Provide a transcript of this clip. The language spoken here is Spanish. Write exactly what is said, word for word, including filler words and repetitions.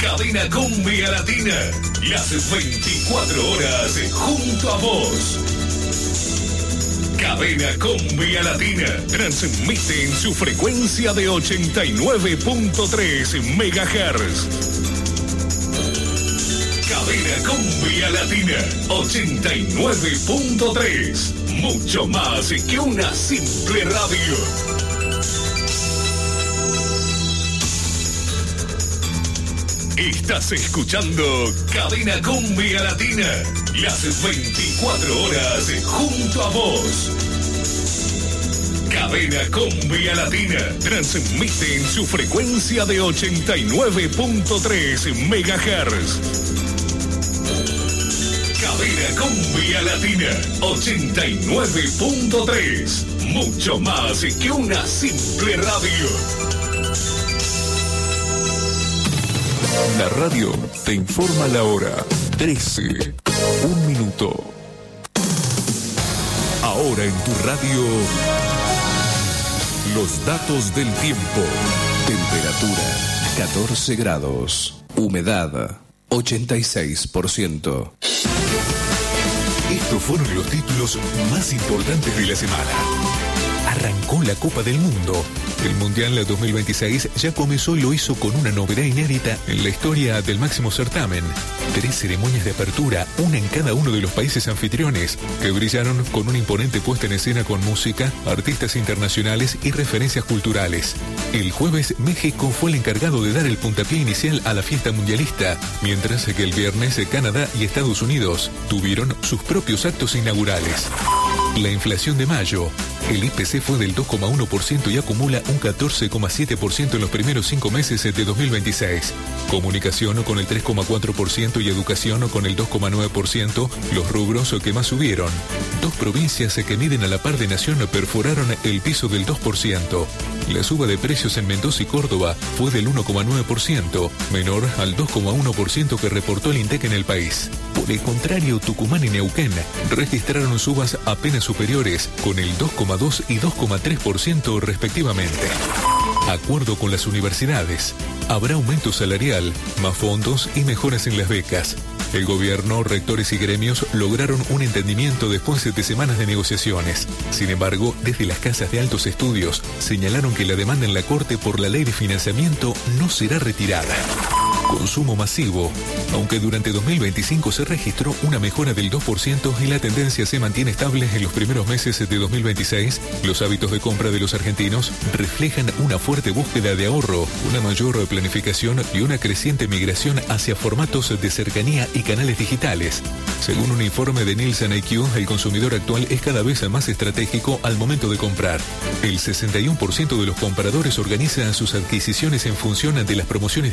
Cadena Cumbia Latina, las veinticuatro horas junto a vos. Cadena Cumbia Latina transmite en su frecuencia de ochenta y nueve punto tres megahertz. Cadena Cumbia Latina ochenta y nueve punto tres. Mucho más que una simple radio. Estás escuchando Cadena Cumbia Latina, las veinticuatro horas junto a vos. Cadena Cumbia Latina transmite en su frecuencia de ochenta y nueve punto tres megahertz. Cadena Cumbia Latina ochenta y nueve punto tres. Mucho más que una simple radio. La radio te informa la hora. trece. Un minuto. Ahora en tu radio, los datos del tiempo. Temperatura, catorce grados. Humedad, ochenta y seis por ciento. Estos fueron los títulos más importantes de la semana. Arrancó la Copa del Mundo. El Mundial dos mil veintiséis ya comenzó y lo hizo con una novedad inédita en la historia del máximo certamen. Tres ceremonias de apertura, una en cada uno de los países anfitriones, que brillaron con una imponente puesta en escena con música, artistas internacionales y referencias culturales. El jueves, México fue el encargado de dar el puntapié inicial a la fiesta mundialista, mientras que el viernes Canadá y Estados Unidos tuvieron sus propios actos inaugurales. La inflación de mayo. El I P C fue del dos coma uno por ciento y acumula un catorce coma siete por ciento en los primeros cinco meses de dos mil veintiséis. Comunicación con el tres coma cuatro por ciento y educación con el dos coma nueve por ciento, los rubros que más subieron. Dos provincias que miden a la par de Nación perforaron el piso del dos por ciento. La suba de precios en Mendoza y Córdoba fue del uno coma nueve por ciento, menor al dos coma uno por ciento que reportó el INDEC en el país. Por el contrario, Tucumán y Neuquén registraron subas apenas superiores, con el dos coma dos y dos coma tres por ciento respectivamente. Acuerdo con las universidades. Habrá aumento salarial, más fondos y mejoras en las becas. El gobierno, rectores y gremios lograron un entendimiento después de semanas de negociaciones. Sin embargo, desde las casas de altos estudios señalaron que la demanda en la Corte por la ley de financiamiento no será retirada. Consumo masivo. Aunque durante dos mil veinticinco se registró una mejora del dos por ciento y la tendencia se mantiene estable en los primeros meses de dos mil veintiséis, los hábitos de compra de los argentinos reflejan una fuerte búsqueda de ahorro, una mayor planificación y una creciente migración hacia formatos de cercanía y canales digitales. Según un informe de Nielsen I Q, el consumidor actual es cada vez más estratégico al momento de comprar. El sesenta y uno por ciento de los compradores organizan sus adquisiciones en función de las promociones